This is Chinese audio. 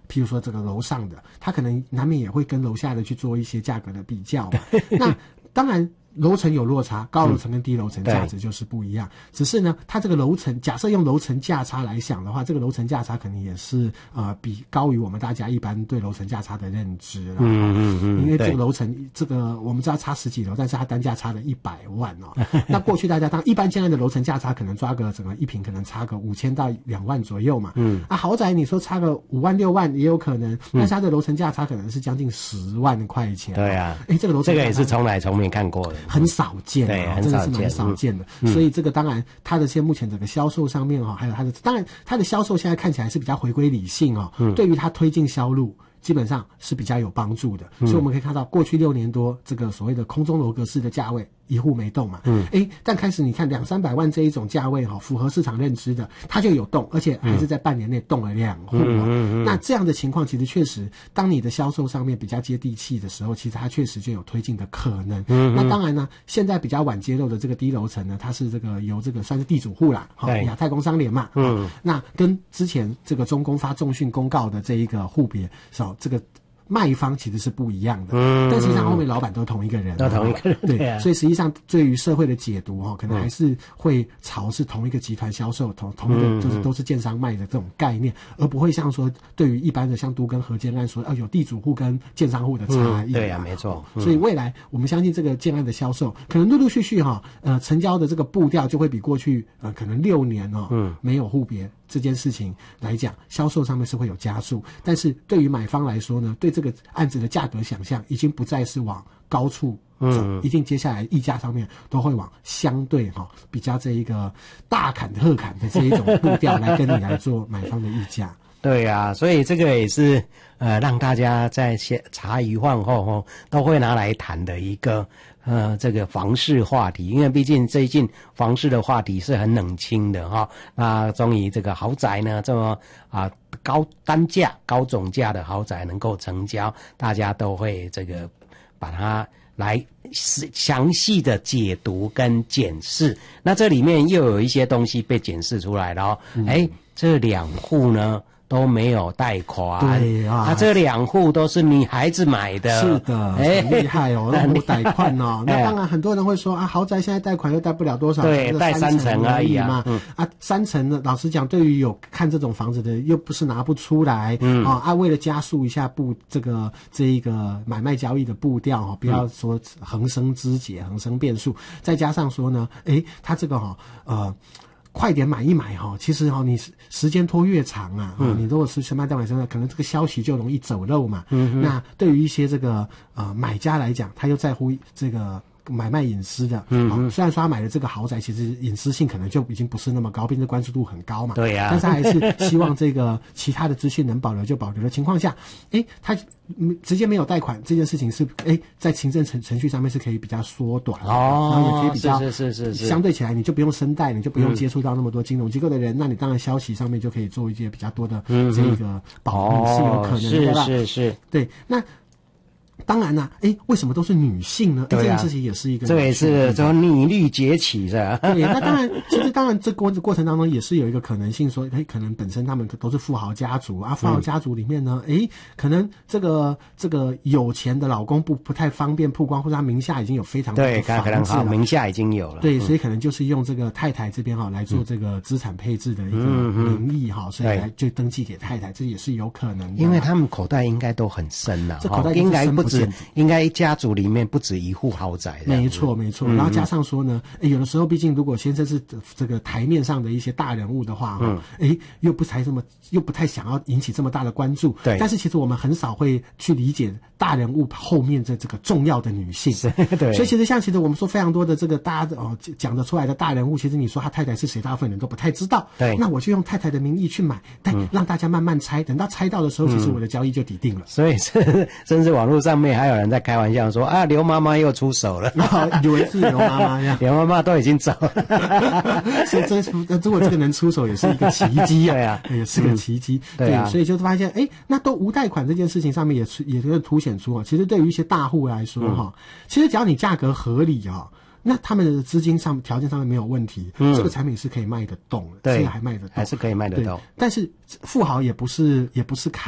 譬如说这个楼上的，他可能难免也会跟楼下的去做一些价格的比较嘛。那当然楼层有落差，高楼层跟低楼层价值就是不一样。只是呢，它这个楼层，假设用楼层价差来想的话，这个楼层价差肯定也是比高于我们大家一般对楼层价差的认知啦。因为这个楼层，这个我们知道差10几楼，但是它单价差了100万哦。那过去大家当一般现在的楼层价差可能抓个整个一坪可能差个5000到2万左右嘛。豪宅你说差个5万6万也有可能，但是它的楼层价差可能是将近10万块钱。 对啊， 这个楼层这个也是从来从没看过的。 很少见， 对，很真的少见， 是蛮少见的。所以这个当然，它的现在目前整个销售上面还有它的，当然它的销售现在看起来是比较回归理性对于它推进销路基本上是比较有帮助的。所以我们可以看到，过去6年多这个所谓的空中楼阁式的价位一户没动嘛，但开始你看200-300万这一种价位符合市场认知的，它就有动，而且还是在半年内动了2户。那这样的情况其实确实，当你的销售上面比较接地气的时候，其实它确实就有推进的可能。那当然呢，现在比较晚揭露的这个低楼层呢，它是这个由这个算是地主户啦，亚太工商联嘛，那跟之前这个中工发重讯公告的这一个户别，这个卖方其实是不一样的，但实际上后面老板都同一个人，对，所以实际上对于社会的解读可能还是会朝是同一个集团销售，同一个就是都是建商卖的这种概念，而不会像说对于一般的像都跟合建案说有地主户跟建商户的差异。 对啊，没错。 所以未来我们相信这个建案的销售可能陆陆续续成交的这个步调就会比过去可能6年没有户别这件事情来讲，销售上面是会有加速，但是对于买方来说呢，对这个案子的价格想象已经不再是往高处走，一定接下来议价上面都会往相对比较这一个大砍特砍的这一种步调来跟你来做买方的议价。 对啊，所以这个也是让大家在茶余饭后都会拿来谈的一个这个房市话题，因为毕竟最近房市的话题是很冷清的那终于这个豪宅呢这么高单价高总价的豪宅能够成交，大家都会这个把它来详细的解读跟检视。那这里面又有一些东西被检视出来了这2户呢都没有贷款， 对啊， 这2户都是女孩子买的， 是的，很厉害都没有贷款那当然很多人会说豪宅现在贷款又贷不了多少， 对，贷3成而已嘛 ，3成呢，老实讲，对于有看这种房子的，又不是拿不出来，为了加速一下这一个买卖交易的步调不要说横生枝节、横生变数，再加上说呢，他这个快点买一买其实你时间拖越长你如果是全卖贷款身上，可能这个消息就容易走漏嘛。那对于一些这个买家来讲，他又在乎这个买卖隐私的，虽然说他买的这个豪宅，其实隐私性可能就已经不是那么高，并且关注度很高嘛。 对呀， 但是还是希望这个其他的资讯能保留就保留的情况下，他直接没有贷款这件事情是在行政程序上面是可以比较缩短然后也可以比较是相对起来，你就不用申贷，你就不用接触到那么多金融机构的人，那你当然消息上面就可以做一些比较多的这个保护是有可能的啦。 是， 对，那。当然啦，为什么都是女性呢？这件事情也是一个， 这也是从女力崛起的。 对，那当然，其实当然，这过程当中也是有一个可能性，说，可能本身他们都是富豪家族富豪家族里面呢，可能这个有钱的老公不太方便曝光，或者他名下已经有非常多的房子了， 可能名下已经有了， 对，所以可能就是用这个太太这边来做这个资产配置的一个名义所以来就登记给太太，这也是有可能的。 因为他们口袋应该都很深这口袋应该不止。应该家族里面不止1户豪宅。 没错。然后加上说呢，有的时候毕竟如果先生是这个台面上的一些大人物的话，又不太想要引起这么大的关注。 对。 但是其实我们很少会去理解大人物后面的这个重要的女性。 对。 所以其实我们说非常多的这个大家讲得出来的大人物，其实你说他太太是谁，大部分人都不太知道。 对。 那我就用太太的名义去买，让大家慢慢猜，等到猜到的时候，其实我的交易就抵定了。 所以甚至网络上面还有人在开玩笑说刘妈妈又出手了， 以为是刘妈妈呀， 刘妈妈都已经走了， 所以如果这个能出手也是一个奇迹啊，也是个奇迹。对，所以就发现那都无贷款这件事情上面也凸显出其实对于一些大户来说其实只要你价格合理那他们的资金上条件上面没有问题，这个产品是可以卖得动的， 对， 还卖得动， 还是可以卖得动。 但是富豪也不是